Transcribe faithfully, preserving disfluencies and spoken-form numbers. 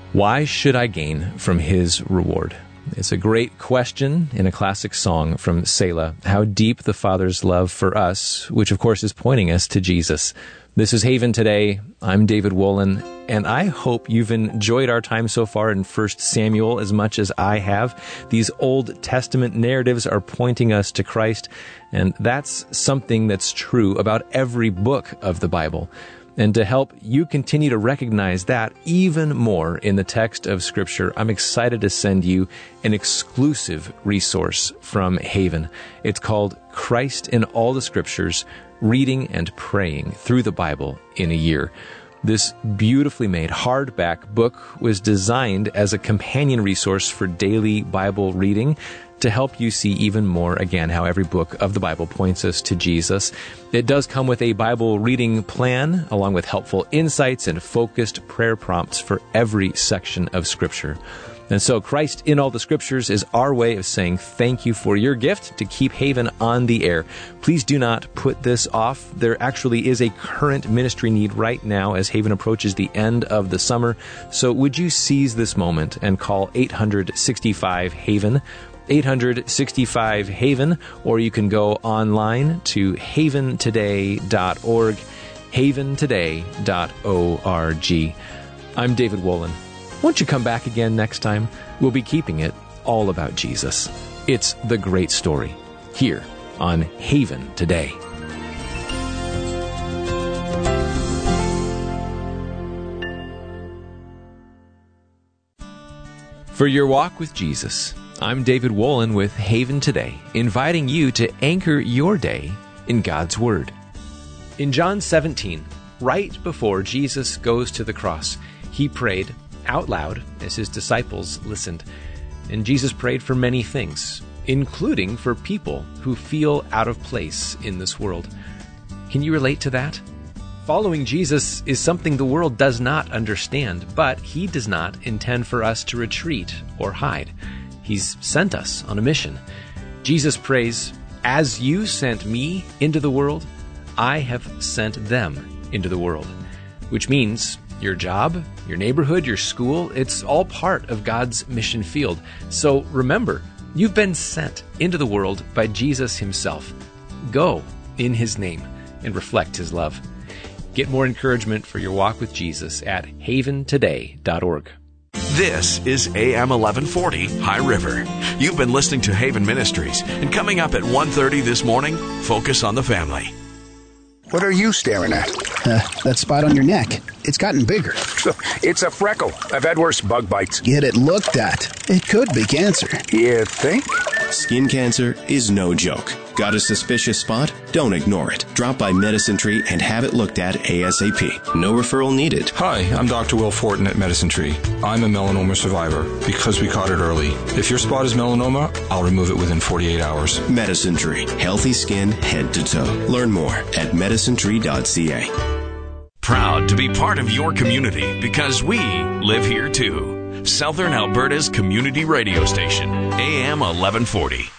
Why should I gain from his reward? It's a great question in a classic song from Selah, how deep the Father's love for us, which of course is pointing us to Jesus. This is Haven Today. I'm David Wolin, and I hope you've enjoyed our time so far in First Samuel as much as I have. These Old Testament narratives are pointing us to Christ, and that's something that's true about every book of the Bible. And to help you continue to recognize that even more in the text of Scripture, I'm excited to send you an exclusive resource from Haven. It's called Christ in All the Scriptures, Reading and Praying Through the Bible in a Year. This beautifully made hardback book was designed as a companion resource for daily Bible reading to help you see even more, again, how every book of the Bible points us to Jesus. It does come with a Bible reading plan, along with helpful insights and focused prayer prompts for every section of Scripture. And so Christ in All the Scriptures is our way of saying thank you for your gift to keep Haven on the air. Please do not put this off. There actually is a current ministry need right now as Haven approaches the end of the summer. So would you seize this moment and call eight hundred sixty-five Haven, eight hundred sixty-five Haven, or you can go online to haven today dot org, haven today dot org. I'm David Wolin. Won't you come back again next time? We'll be keeping it all about Jesus. It's the great story here on Haven Today. For your walk with Jesus, I'm David Wolin with Haven Today, inviting you to anchor your day in God's Word. In John seventeen, right before Jesus goes to the cross, he prayed out loud as his disciples listened. And Jesus prayed for many things, including for people who feel out of place in this world. Can you relate to that? Following Jesus is something the world does not understand, but he does not intend for us to retreat or hide. He's sent us on a mission. Jesus prays, "As you sent me into the world, I have sent them into the world," which means your job, your neighborhood, your school, it's all part of God's mission field. So remember, you've been sent into the world by Jesus himself. Go in his name and reflect his love. Get more encouragement for your walk with Jesus at haven today dot org. This is A M eleven forty High River. You've been listening to Haven Ministries, and coming up at one thirty this morning, Focus on the Family. What are you staring at? Uh, that spot on your neck. It's gotten bigger. It's a freckle. I've had worse bug bites. Get it looked at. It could be cancer. You think? Skin cancer is no joke. Got a suspicious spot? Don't ignore it. Drop by Medicine Tree and have it looked at ASAP. No referral needed. Hi, I'm Doctor Will Fortin at Medicine Tree. I'm a melanoma survivor because we caught it early. If your spot is melanoma, I'll remove it within forty-eight hours. Medicine Tree. Healthy skin head to toe. Learn more at medicine tree dot c a. Proud to be part of your community because we live here too. Southern Alberta's community radio station, A M eleven forty.